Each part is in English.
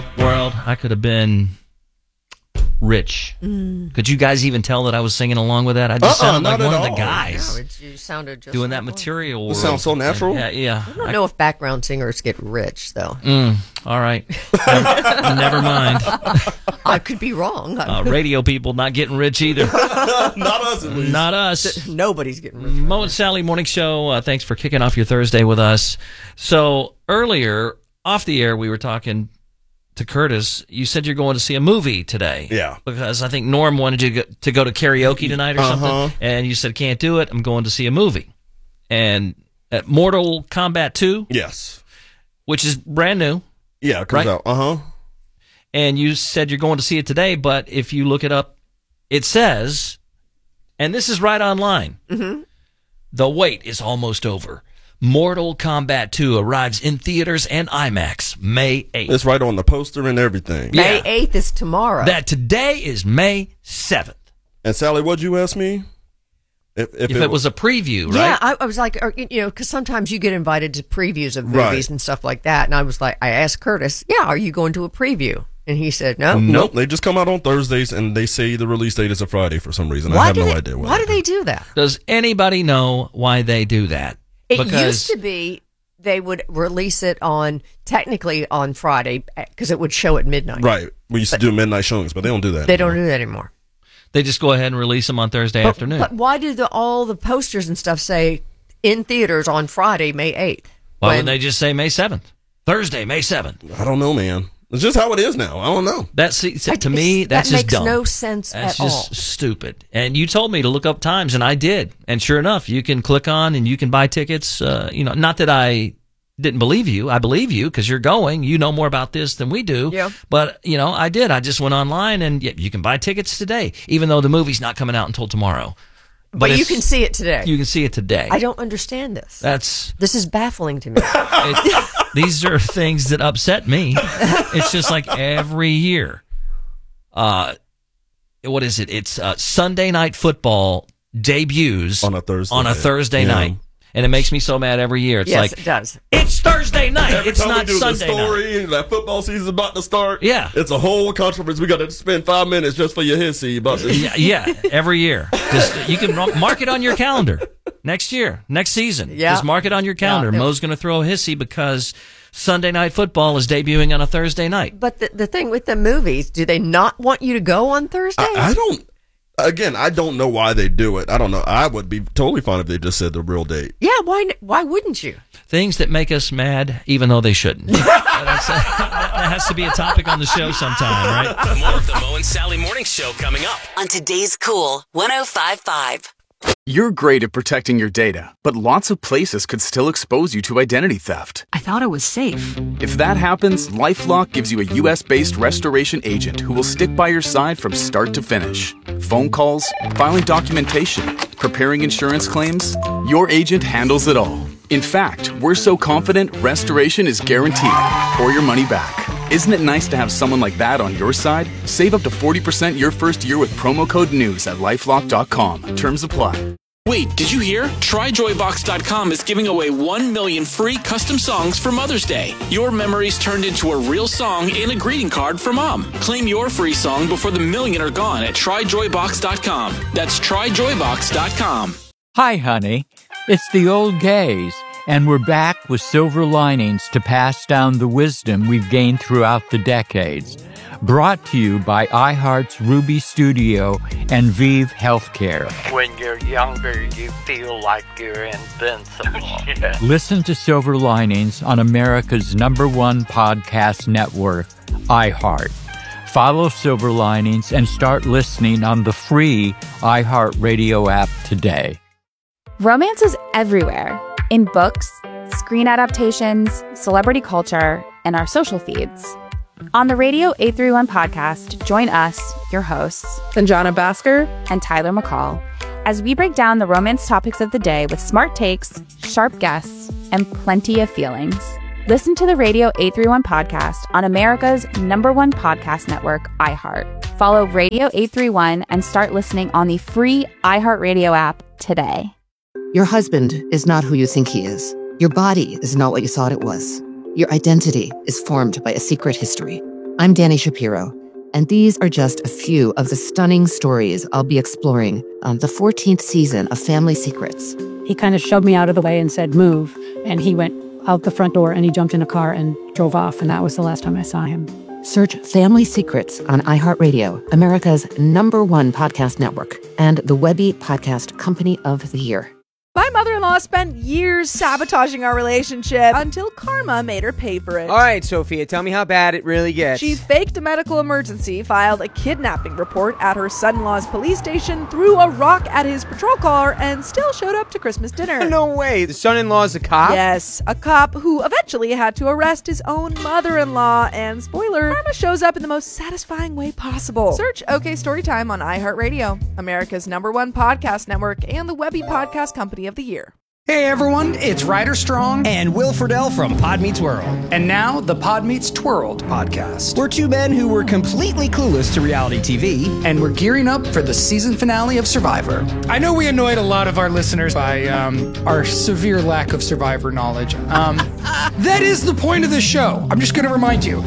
world, I could have been rich. Could you guys even tell that I was singing along with that? I just sounded like one of the guys. No, you sounded just doing like that material. It sounds so natural. Yeah. I don't know if background singers get rich, though. All right. Never mind. I could be wrong. Radio people not getting rich either. Not us, at least. Not us. Nobody's getting rich. Mo and Sally Morning Show. Thanks for kicking off your Thursday with us. So earlier, off the air, we were talking to Curtis. You said you're going to see a movie today. Yeah. Because I think Norm wanted you to go to karaoke tonight or something. And you said, can't do it. I'm going to see a movie. And at Mortal Kombat 2. Yes. Which is brand new. Yeah, it comes out. And you said you're going to see it today, but if you look it up, it says, and this is right online, the wait is almost over. Mortal Kombat 2 arrives in theaters and IMAX May 8th. It's right on the poster and everything. May 8th is tomorrow. That today is May 7th. And Sally, what'd you ask me? If it was a preview, right? Yeah, I was like, because sometimes you get invited to previews of movies and stuff like that. And I was like, I asked Curtis, are you going to a preview? And he said, no. Nope. They just come out on Thursdays, and they say the release date is a Friday for some reason. I have no idea why. Why do they do that? Does anybody know why they do that? It used to be they would release it technically on Friday because it would show at midnight. Right. We used to do midnight showings, but they don't do that They anymore. don't do that anymore. They just go ahead and release them on Thursday afternoon. But why do all the posters and stuff say in theaters on Friday, May 8th? Why wouldn't they just say May 7th? Thursday, May 7th. I don't know, man. It's just how it is now. I don't know. To me, that's just dumb. That makes no sense that's at all. That's just stupid. And you told me to look up times, and I did. And sure enough, you can click on and you can buy tickets. Not that I didn't believe you. I believe you because you're going. You know more about this than we do. Yeah. But, I did. I just went online, and you can buy tickets today, even though the movie's not coming out until tomorrow. But you can see it today. You can see it today. I don't understand this. This is baffling to me. These are things that upset me. It's just like every year. What is it? It's Sunday Night Football debuts on a Thursday night. And it makes me so mad every year. It's yes, it does. It's Thursday night. Every it's time not we do Sunday the story night. That football season's about to start. Yeah. It's a whole controversy. We got to spend 5 minutes just for your hissy about this. Yeah, every year. You can mark it on your calendar. Next season. Yeah. Just mark it on your calendar. Yeah. Mo's going to throw a hissy because Sunday Night Football is debuting on a Thursday night. But the thing with the movies, do they not want you to go on Thursday? I don't know why they do it. I don't know. I would be totally fine if they just said the real date. Yeah, why wouldn't you? Things that make us mad, even though they shouldn't. That has to be a topic on the show sometime, right? More of the Mo and Sally Morning Show coming up on today's Cool 105.5. You're great at protecting your data, but lots of places could still expose you to identity theft. I thought it was safe. If that happens, LifeLock gives you a U.S.-based restoration agent who will stick by your side from start to finish. Phone calls, filing documentation, preparing insurance claims, your agent handles it all. In fact, we're so confident restoration is guaranteed or your money back. Isn't it nice to have someone like that on your side? Save up to 40% your first year with promo code NEWS at LifeLock.com. Terms apply. Wait, did you hear? TryJoyBox.com is giving away 1 million free custom songs for Mother's Day. Your memories turned into a real song and a greeting card for Mom. Claim your free song before the million are gone at TryJoyBox.com. That's TryJoyBox.com. Hi, honey. It's the old gays, and we're back with silver linings to pass down the wisdom we've gained throughout the decades. Brought to you by iHeart's Ruby Studio and Vive Healthcare. When you're younger, you feel like you're invincible. Listen to Silver Linings on America's #1 podcast network, iHeart. Follow Silver Linings and start listening on the free iHeartRadio app today. Romance is everywhere. In books, screen adaptations, celebrity culture, and our social feeds. On the Radio 831 podcast, join us, your hosts, Sanjana Bhaskar and Tyler McCall, as we break down the romance topics of the day with smart takes, sharp guests, and plenty of feelings. Listen to the Radio 831 podcast on America's #1 podcast network, iHeart. Follow Radio 831 and start listening on the free iHeartRadio app today. Your husband is not who you think he is. Your body is not what you thought it was. Your identity is formed by a secret history. I'm Danny Shapiro, and these are just a few of the stunning stories I'll be exploring on the 14th season of Family Secrets. He kind of shoved me out of the way and said, move. And he went out the front door and he jumped in a car and drove off. And that was the last time I saw him. Search Family Secrets on iHeartRadio, America's #1 podcast network, and the Webby Podcast Company of the Year. My mother-in-law spent years sabotaging our relationship until karma made her pay for it. All right, Sophia, tell me how bad it really gets. She faked a medical emergency, filed a kidnapping report at her son-in-law's police station, threw a rock at his patrol car, and still showed up to Christmas dinner. No way. The son-in-law's a cop? Yes, a cop who eventually had to arrest his own mother-in-law. And spoiler, karma shows up in the most satisfying way possible. Search OK Storytime on iHeartRadio, America's #1 podcast network, and the Webby Podcast Company of the Year. Hey everyone, it's Ryder Strong and Will Friedle from Pod Meets World. And now the Pod Meets Twirled podcast. We're two men who were completely clueless to reality TV, and we're gearing up for the season finale of Survivor. I know we annoyed a lot of our listeners by our severe lack of Survivor knowledge. That is the point of the show. I'm just going to remind you.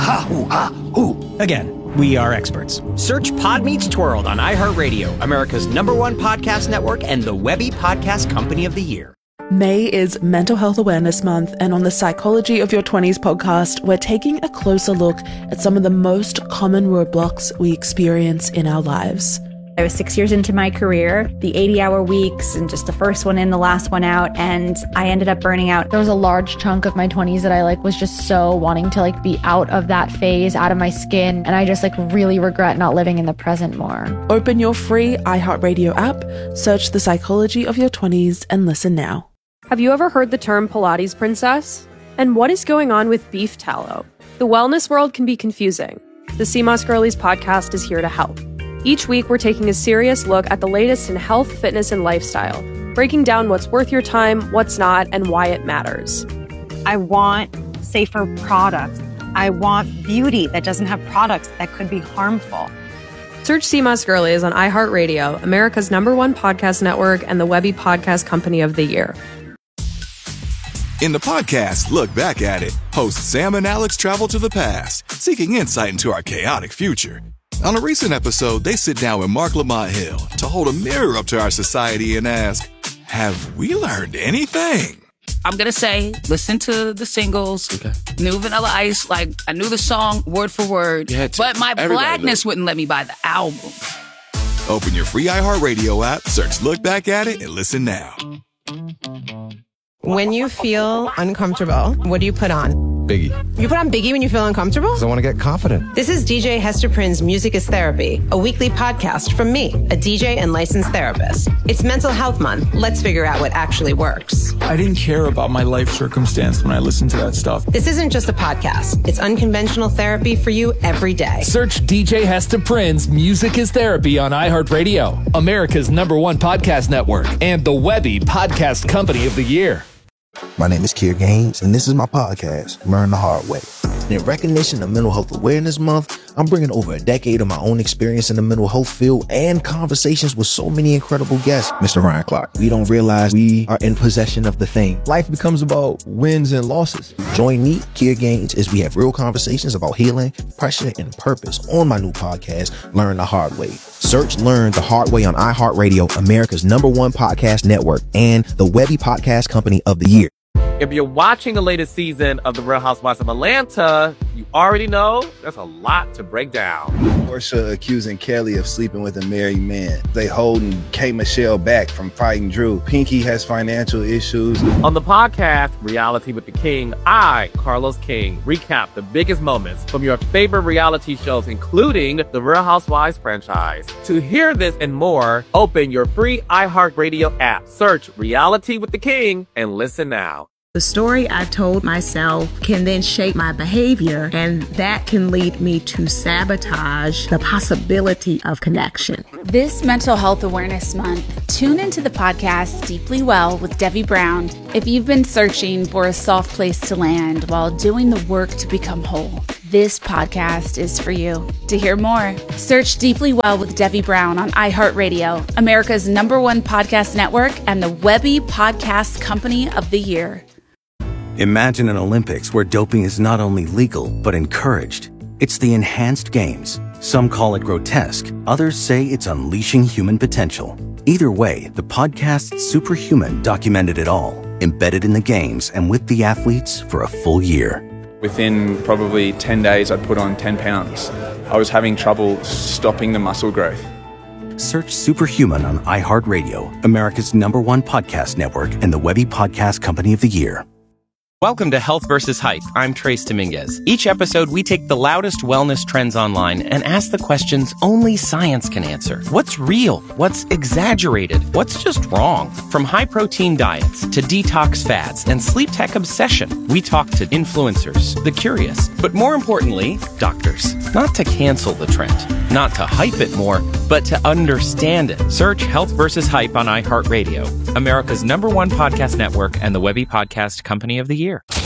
Again. We are experts. Search Pod Meets Twirled on iHeartRadio, America's #1 podcast network, and the Webby Podcast Company of the Year. May is Mental Health Awareness Month, and on the Psychology of Your 20s podcast, we're taking a closer look at some of the most common roadblocks we experience in our lives. I was 6 years into my career, the 80-hour weeks, and just the first one in, the last one out, and I ended up burning out. There was a large chunk of my 20s that I was just so wanting to be out of that phase, out of my skin, and I just really regret not living in the present more. Open your free iHeartRadio app, search The Psychology of Your 20s, and listen now. Have you ever heard the term Pilates princess? And what is going on with beef tallow? The wellness world can be confusing. The CMOS Girlies podcast is here to help. Each week, we're taking a serious look at the latest in health, fitness, and lifestyle, breaking down what's worth your time, what's not, and why it matters. I want safer products. I want beauty that doesn't have products that could be harmful. Search CMOS Girlies on iHeartRadio, America's #1 podcast network, and the Webby Podcast Company of the Year. In the podcast, Look Back at It, hosts Sam and Alex travel to the past, seeking insight into our chaotic future. On a recent episode, they sit down with Mark Lamont Hill to hold a mirror up to our society and ask, have we learned anything? I'm going to say, listen to the singles, New Vanilla Ice, I knew the song word for word, but my blackness wouldn't let me buy the album. Open your free iHeartRadio app, search Look Back at It, and listen now. When you feel uncomfortable, what do you put on? Biggie. You put on Biggie when you feel uncomfortable? Because I want to get confident. This is DJ Hester Prynne's Music is Therapy, a weekly podcast from me, a DJ and licensed therapist. It's Mental Health Month. Let's figure out what actually works. I didn't care about my life circumstance when I listened to that stuff. This isn't just a podcast. It's unconventional therapy for you every day. Search DJ Hester Prynne's Music is Therapy on iHeartRadio, America's #1 podcast network, and the Webby Podcast Company of the Year. My name is Kier Gaines, and this is my podcast, Learn the Hard Way. In recognition of Mental Health Awareness Month, I'm bringing over a decade of my own experience in the mental health field and conversations with so many incredible guests. Mr. Ryan Clark, we don't realize we are in possession of the thing. Life becomes about wins and losses. Join me, Kier Gaines, as we have real conversations about healing, pressure, and purpose on my new podcast, Learn the Hard Way. Search Learn the Hard Way on iHeartRadio, America's #1 podcast network, and the Webby Podcast Company of the Year. If you're watching the latest season of The Real Housewives of Atlanta, you already know there's a lot to break down. Porsha accusing Kelly of sleeping with a married man. They holding K. Michelle back from fighting Drew. Pinky has financial issues. On the podcast, Reality with the King, I, Carlos King, recap the biggest moments from your favorite reality shows, including the Real Housewives franchise. To hear this and more, open your free iHeartRadio app, search Reality with the King, and listen now. The story I've told myself can then shape my behavior, and that can lead me to sabotage the possibility of connection. This Mental Health Awareness Month, tune into the podcast Deeply Well with Debbie Brown. If you've been searching for a soft place to land while doing the work to become whole, this podcast is for you. To hear more, search Deeply Well with Debbie Brown on iHeartRadio, America's #1 podcast network, and the Webby Podcast Company of the Year. Imagine an Olympics where doping is not only legal, but encouraged. It's the enhanced games. Some call it grotesque, others say it's unleashing human potential. Either way, the podcast Superhuman documented it all, embedded in the games and with the athletes for a full year. Within probably 10 days, I'd put on 10 pounds. I was having trouble stopping the muscle growth. Search Superhuman on iHeartRadio, America's #1 podcast network, and the Webby Podcast Company of the Year. Welcome to Health vs. Hype. I'm Trace Dominguez. Each episode, we take the loudest wellness trends online and ask the questions only science can answer. What's real? What's exaggerated? What's just wrong? From high-protein diets to detox fads and sleep tech obsession, we talk to influencers, the curious, but more importantly, doctors. Not to cancel the trend, not to hype it more, but to understand it. Search Health vs. Hype on iHeartRadio, America's #1 podcast network and the Webby Podcast Company of the Year.